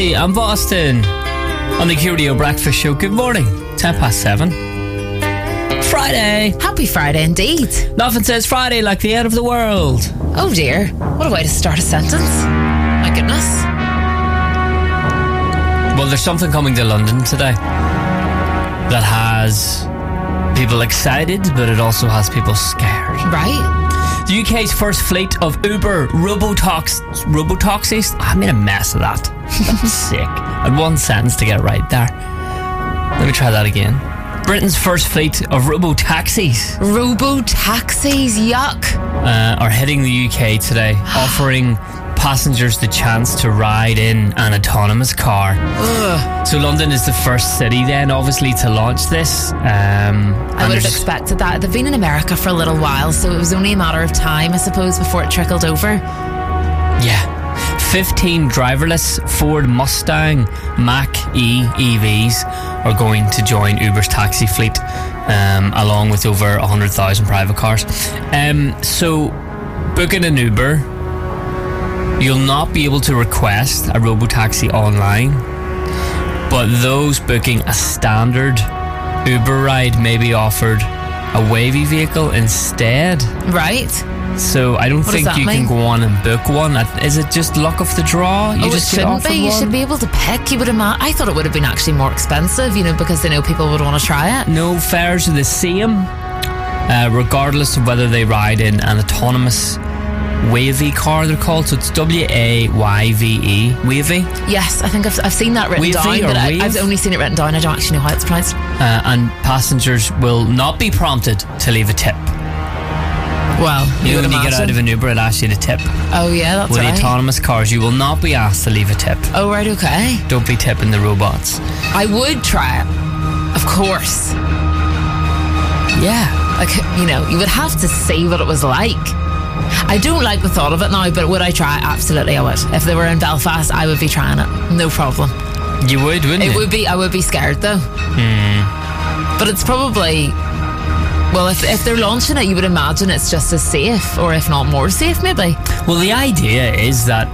I'm Boston on the QRadio Breakfast Show. Good morning. 7:10. Friday. Happy Friday indeed. Nothing says Friday like the end of the world. Oh dear, what a way to start a sentence. My goodness. Well, there's something coming to London today that has people excited, but it also has people scared. Right. The UK's first fleet of Uber robotaxis. I made a mess of that. That's sick. I had one sentence to get it right there. Let me try that again. Britain's first fleet of robo-taxis. Robo-taxis, yuck. Are hitting the UK today, offering passengers the chance to ride in an autonomous car. Ugh. So London is the first city then, obviously, to launch this. I would have expected that. They've been in America for a little while, so it was only a matter of time, I suppose, before it trickled over. Yeah. 15 driverless Ford Mustang Mach-E EVs are going to join Uber's taxi fleet, along with over 100,000 private cars. So, booking an Uber, you'll not be able to request a robotaxi online, but those booking a standard Uber ride may be offered a wavy vehicle instead. Right. So I don't think you can go on and book one. Is it just luck of the draw? You just it shouldn't be. You should be able to pick. You would I thought it would have been actually more expensive, because they know people would want to try it. No, fares are the same, regardless of whether they ride in an autonomous wavy car, they're called. So it's W-A-Y-V-E. Wavy? Yes, I think I've seen that written down, but I've only seen it written down. I don't actually know how it's pronounced. And passengers will not be prompted to leave a tip. Well, when you get out of an Uber, it asks you to tip. Oh yeah, that's right. With autonomous cars, you will not be asked to leave a tip. Oh right, okay. Don't be tipping the robots. I would try it, of course. Yeah. You would have to see what it was like. I don't like the thought of it now, but would I try it? Absolutely I would. If they were in Belfast, I would be trying it. No problem. You would, wouldn't you? It would be. I would be scared though. But it's probably... Well, if they're launching it, you would imagine it's just as safe, or if not more safe, maybe. Well, the idea is that,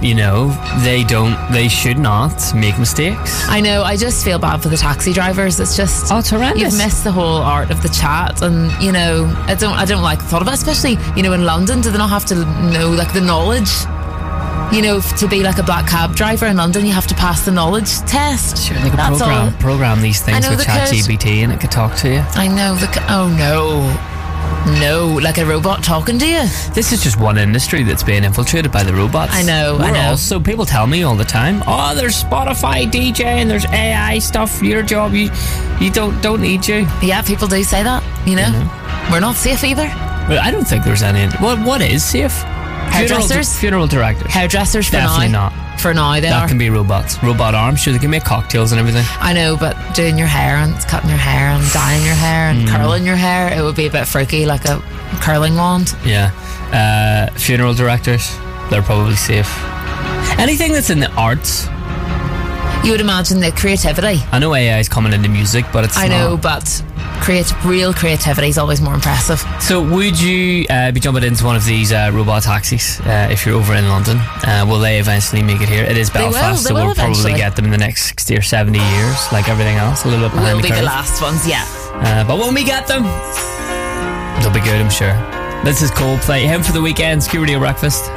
they should not make mistakes. I know, I just feel bad for the taxi drivers. It's just... Oh, it's horrendous. You've missed the whole art of the chat, and, I don't like the thought of it, especially, in London. Do they not have to know, the knowledge? To be like a black cab driver in London, you have to pass the knowledge test. Sure, they could program these things with ChatGPT and it could talk to you. I know. Oh no. No, like a robot talking to you. This is just one industry that's being infiltrated by the robots. I know. Also, people tell me all the time, there's Spotify DJ and there's AI stuff. Your job, you don't need you. Yeah, people do say that. We're not safe either. Well, I don't think there's any. What is safe? Hairdressers? Funeral directors. Hairdressers for Definitely now. not. For now, they that are. Can be robots. Robot arms, sure, they can make cocktails and everything. I know, but doing your hair and cutting your hair and dyeing your hair and curling your hair, it would be a bit freaky, like a curling wand. Yeah. Funeral directors, they're probably safe. Anything that's in the arts. You would imagine the creativity. I know AI is coming into music, but it's I know, but real creativity is always more impressive. So would you be jumping into one of these robot taxis if you're over in London? Will they eventually make it here? It is Belfast, so we'll probably get them in the next 60 or 70 years, like everything else, a little bit behind the curve. We'll be the last ones, yeah. But when we get them, they'll be good, I'm sure. This is Coldplay. Him for the weekend, QRadio Breakfast.